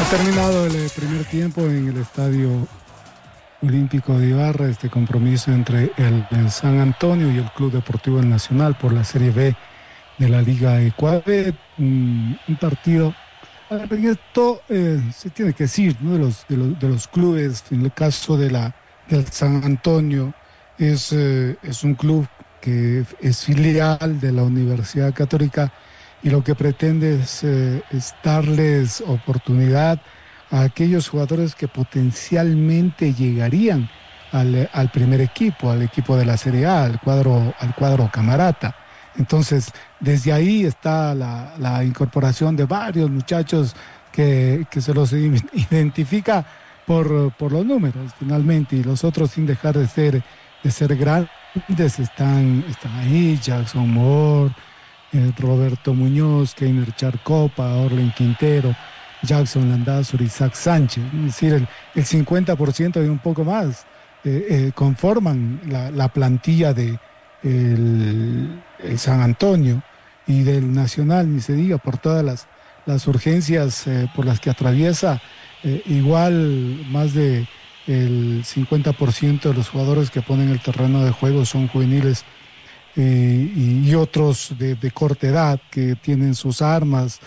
Terminado el primer tiempo en el Estadio Olímpico de Ibarra, este compromiso entre el San Antonio y el Club Deportivo El Nacional por la Serie B de la Liga Ecuador. Un partido, en esto se tiene que decir, ¿no? de los clubes, en el caso del San Antonio, es un club que es filial de la Universidad Católica y lo que pretende es darles oportunidad a aquellos jugadores que potencialmente llegarían al primer equipo, al equipo de la Serie A, al cuadro Camarata. Entonces, desde ahí está la incorporación de varios muchachos que se los identifica por los números, finalmente, y los otros, sin dejar de ser grandes, están ahí: Jackson Moore, Roberto Muñoz, Keiner Charcopa, Orlen Quintero, Jackson Landázuri, Isaac Sánchez. Es decir, el 50% y un poco más conforman la plantilla de el San Antonio, y del Nacional, ni se diga, por todas las urgencias por las que atraviesa. Igual más de el 50% de los jugadores que ponen el terreno de juego son juveniles, y otros de corta edad que tienen sus armas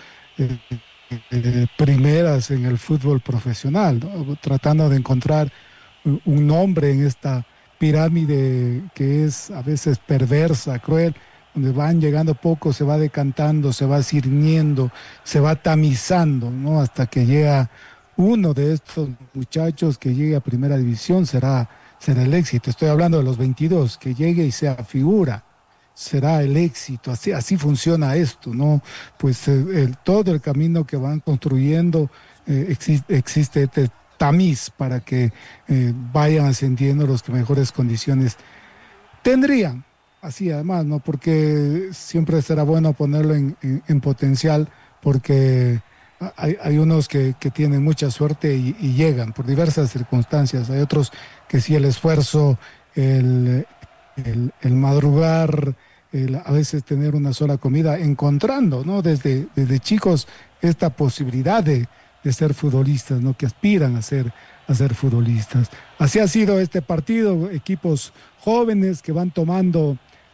primeras en el fútbol profesional, ¿no? Tratando de encontrar un nombre en esta pirámide que es a veces perversa, cruel, donde van llegando pocos, se va decantando, se va sirviendo, se va tamizando, ¿no? Hasta que llega uno de estos muchachos que llegue a primera división, será el éxito. Estoy hablando de los 22, que llegue y sea figura, será el éxito. Así funciona esto, ¿no? Pues todo el camino que van construyendo, existe este tamiz para que vayan ascendiendo los que mejores condiciones tendrían. Así además, ¿no? Porque siempre será bueno ponerlo en potencial, porque hay unos que tienen mucha suerte y llegan por diversas circunstancias. Hay otros que sí, el esfuerzo, el madrugar, a veces tener una sola comida, encontrando, ¿no? Desde chicos esta posibilidad de ser futbolistas, ¿no? Que aspiran a ser futbolistas. Así ha sido este partido: equipos jóvenes que van tomando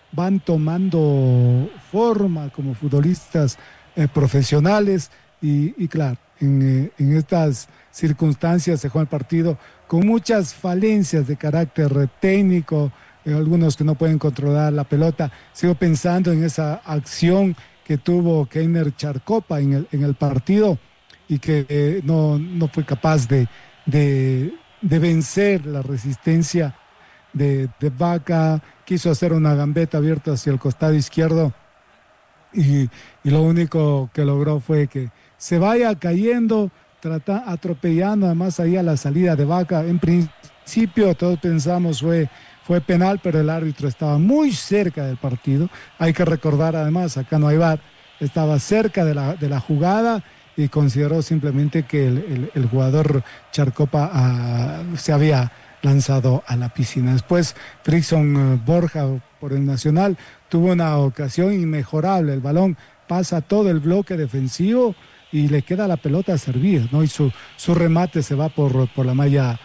forma como futbolistas profesionales, y claro, en estas circunstancias se juega el partido con muchas falencias de carácter técnico, algunos que no pueden controlar la pelota. Sigo pensando en esa acción que tuvo Keiner Charcopa en el partido, y que no fue capaz de vencer la resistencia de Vaca. Quiso hacer una gambeta abierta hacia el costado izquierdo, y lo único que logró fue que se vaya cayendo, atropellando además ahí a la salida de Vaca. En principio todos pensamos fue penal, pero el árbitro estaba muy cerca del partido. Hay que recordar además, acá no hay VAR, estaba cerca de la jugada, y consideró simplemente que el jugador Charcopa se había lanzado a la piscina. Después Frickson Borja, por el Nacional, tuvo una ocasión inmejorable. El balón pasa todo el bloque defensivo y le queda la pelota servida, ¿no? Y su remate se va por la malla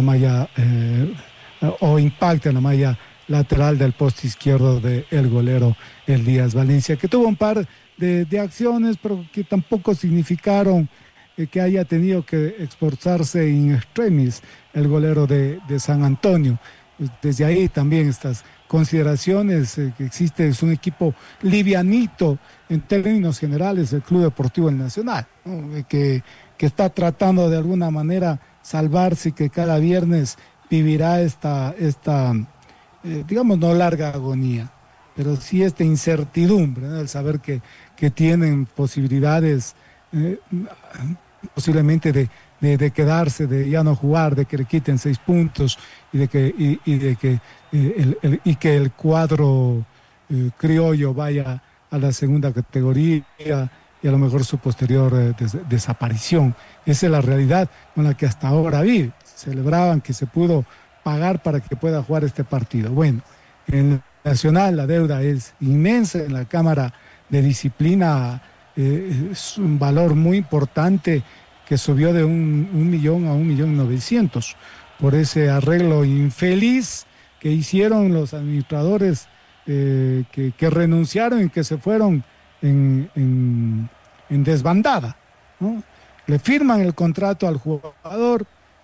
o impacta en la malla lateral del poste izquierdo del golero Elías Valencia, que tuvo un par de acciones, pero que tampoco significaron que haya tenido que esforzarse in extremis el golero de San Antonio. Desde ahí también estas consideraciones que existe. Es un equipo livianito en términos generales, el Club Deportivo El Nacional, ¿no? que está tratando de alguna manera salvarse, y que cada viernes vivirá esta digamos, no larga agonía, pero sí esta incertidumbre, ¿no? El saber que tienen posibilidades posiblemente de quedarse, de ya no jugar, de que le quiten 6 puntos, y que el cuadro criollo vaya a la segunda categoría, y a lo mejor su posterior desaparición. Esa es la realidad con la que hasta ahora vive. Celebraban que se pudo pagar para que pueda jugar este partido. Bueno, en Nacional la deuda es inmensa. En la Cámara de Disciplina es un valor muy importante que subió de 1.000.000 a 1.900.000 por ese arreglo infeliz que hicieron los administradores que renunciaron y que se fueron en desbandada, ¿no? Le firman el contrato al jugador,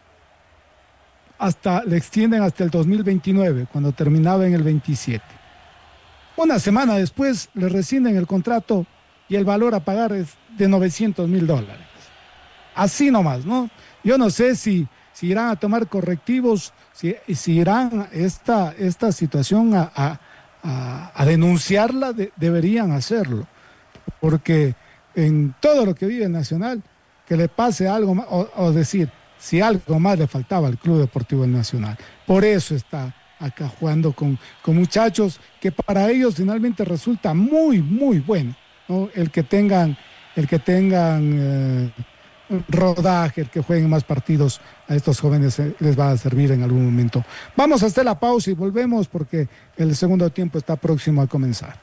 le extienden hasta el 2029, cuando terminaba en el 27. Una semana después le rescinden el contrato y el valor a pagar es de $900.000. Así nomás, ¿no? Yo no sé si irán a tomar correctivos, si irán esta situación a denunciarla, deberían hacerlo. Porque en todo lo que vive Nacional, que le pase algo más, o decir, si algo más le faltaba al Club Deportivo Nacional. Por eso está acá jugando con muchachos que para ellos finalmente resulta muy, muy bueno, ¿no? El que tengan rodaje, el que jueguen más partidos, a estos jóvenes les va a servir en algún momento. Vamos a hacer la pausa y volvemos porque el segundo tiempo está próximo a comenzar.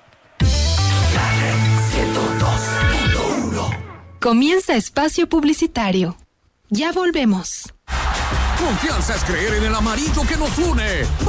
Comienza espacio publicitario. Ya volvemos. Confianza es creer en el amarillo que nos une.